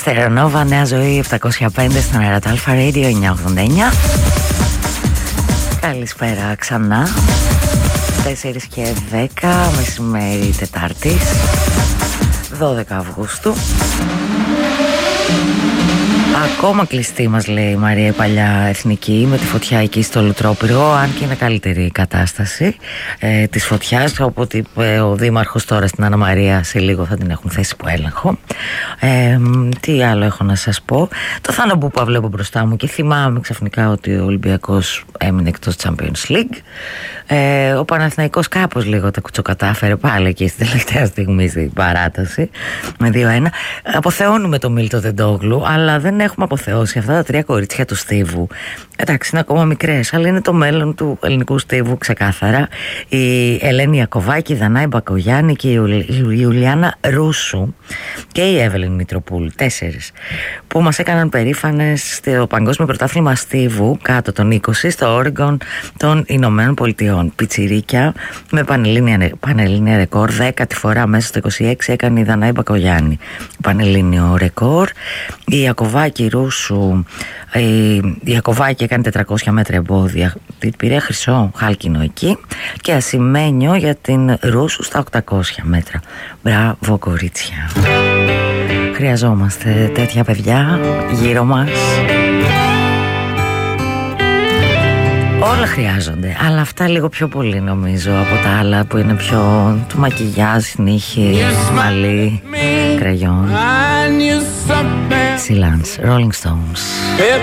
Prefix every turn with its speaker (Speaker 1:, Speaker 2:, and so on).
Speaker 1: Στερεονόβα, Νέα Ζωή 705 στον αέρα Αλφα Radio 989. Καλησπέρα ξανά. 4 και 10 μεσημέρι Τετάρτης 12 Αυγούστου. Ακόμα κλειστή μας λέει η Μαρία η παλιά εθνική με τη φωτιά εκεί στο Λουτρόπυργο, αν και είναι καλύτερη η κατάσταση της φωτιάς, οπότε είπε ο δήμαρχος τώρα στην Άννα Μαρία σε λίγο θα την έχουν θέσει υπό έλεγχο. Τι άλλο έχω να σας πω? Το Θάναμπούπα βλέπω μπροστά μου και θυμάμαι ξαφνικά ότι ο Ολυμπιακός έμεινε εκτός Champions League. Ο Παναθηναϊκός κάπως λίγο τα κουτσοκατάφερε πάλι εκεί στην τελευταία στιγμή στην παράταση με 2-1. Αποθεώνουμε το Μίλτο Τεντόγλου, αλλά δεν έχουμε αποθεώσει αυτά τα 3 κορίτσια του Στίβου. Εντάξει, είναι ακόμα μικρές, αλλά είναι το μέλλον του ελληνικού Στίβου ξεκάθαρα. Η Ελένη Ιακωβάκη, η Δανάη Μπακογιάννη και η Ιουλιάνα Ρούσου και η Εύελιν Μητροπούλου, 4 που μας έκαναν περήφανες στο Παγκόσμιο Πρωτάθλημα Στίβου κάτω των 20 στο Oregon των Ηνωμένων Πολιτειών. Πιτσιρίκια με πανελλήνια ρεκόρ, 10η φορά μέσα στο 26 έκανε η Δανάη Μπακογιάννη πανελλήνιο ρεκόρ. Η Ιακωβάκη Ρούσου, η Ιακωβάκη έκανε 400 μέτρα εμπόδια, την πήρε χρυσό χάλκινο εκεί, και ασημένιο για την Ρούσου στα 800 μέτρα. Μπράβο κορίτσια. Χρειαζόμαστε τέτοια παιδιά γύρω μας. Όλα χρειάζονται, αλλά αυτά λίγο πιο πολύ νομίζω από τα άλλα που είναι πιο του μακιγιάζ, νύχη, μαλλί, κραγιόν. Σιλάνς, Rolling Stones.